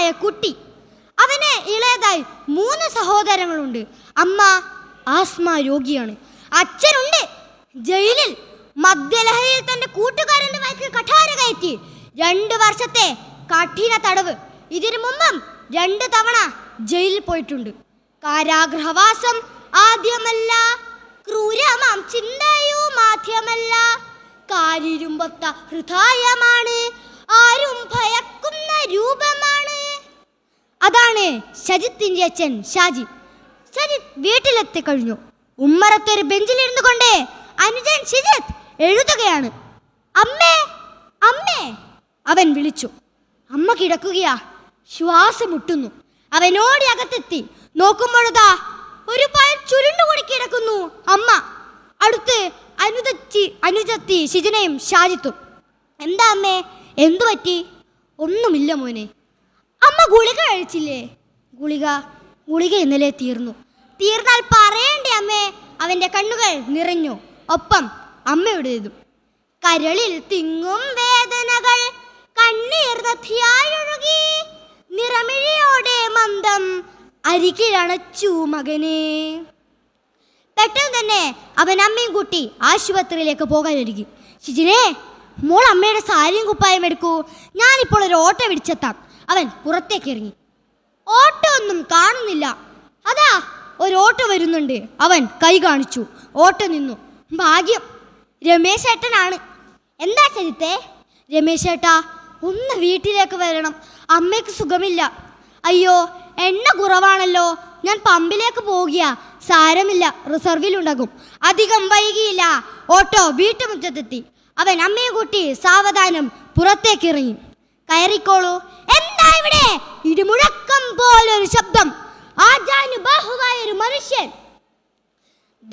മകനായ കുട്ടി. അവന് ഇളയതായി 3 സഹോദരങ്ങളുണ്ട്. അമ്മ ആസ്മ രോഗിയാണ്. അച്ഛനുണ്ട് ജയിലിൽ. മദ്യലഹരിയിൽ തന്റെ കൂട്ടുകാരന്റെ വയറ്റിൽ കഠാര കയറ്റി 2 വർഷത്തെ കഠിന തടവ്. ഇതിനു മുമ്പും 2 തവണ ജയിലിൽ പോയിട്ടുണ്ട്. കാരാഗ്രഹവാസം ആദ്യമല്ല, ക്രൂരമാം ചിന്തയും ആദ്യമല്ല, കാരിരുമ്പൊത്ത ഹൃദയമാണ്, ആരും ഭയക്കുന്ന രൂപമാണ്. അതാണ് ഷജിത്തിന്റെ അച്ഛൻ ഷാജി. ഷജിത്ത് വീട്ടിലെത്തി കഴിഞ്ഞു. ഉമ്മറത്തൊരു ബെഞ്ചിലിരുന്നു കൊണ്ട് അനുജൻ ഷിജിത്ത് എഴുതുകയാണ്. അമ്മേ അമ്മേ അവൻ വിളിച്ചു. അമ്മ കിടക്കുകയാ, ശ്വാസം മുട്ടുന്നു. അവനോടി അകത്തെത്തി നോക്കുമ്പോഴതാ ഒരു പാൽ ചുരുണ്ടുകൂടി കിടക്കുന്നു അമ്മ. അടുത്ത് അനുജത്തി ഷിജിനയും ഷാജിത്തും. എന്താ അമ്മേ, എന്തു പറ്റി? ഒന്നുമില്ല മോനെ. അമ്മ ഗുളിക കഴിച്ചില്ലേ? ഗുളിക ഇന്നലെ തീർന്നാൽ പറയണ്ടേ അമ്മേ. അവന്റെ കണ്ണുകൾ നിറഞ്ഞു. ഒപ്പം അമ്മയുടേതും. കരളിൽ തിങ്ങും വേദനകൾ കണ്ണീർ നദിയായൊഴുകി, നിറമിഴിയോടെ മന്ദം അരികിലണച്ചു മകനെ. പെട്ടെന്ന് തന്നെ അവൻ അമ്മയും കൂട്ടി ആശുപത്രിയിലേക്ക് പോകാനൊരുങ്ങി. ഷിജിനെ, മോൾ അമ്മയുടെ സാരിയും കുപ്പായം എടുക്കൂ, ഞാനിപ്പോൾ ഒരു ഓട്ടോ പിടിച്ചെത്താം. അവൻ പുറത്തേക്ക് ഇറങ്ങി. ഓട്ടോ ഒന്നും കാണുന്നില്ല. അതാ ഒരു ഓട്ടോ വരുന്നുണ്ട്. അവൻ കൈ കാണിച്ചു. ഓട്ടോ നിന്നു. ഭാഗ്യം, രമേശ് ഏട്ടനാണ്. എന്താ ചരിത്തെ? രമേശ് ഏട്ടാ, ഒന്ന് വീട്ടിലേക്ക് വരണം, അമ്മയ്ക്ക് സുഖമില്ല. അയ്യോ, എണ്ണ കുറവാണല്ലോ, ഞാൻ പമ്പിലേക്ക് പോകുക. സാരമില്ല, റിസർവിലുണ്ടാകും. അധികം വൈകിയില്ല. ഓട്ടോ വീട്ടുമുറ്റത്തെത്തി. അവൻ അമ്മയെ കൂട്ടി സാവധാനം പുറത്തേക്ക് ഇറങ്ങി. കയറിക്കോളൂ. എന്താ ഇവിടെ? ഇടിമുഴക്കം പോലൊരു ശബ്ദം. ആജാനുബാഹുവായ ഒരു മനുഷ്യൻ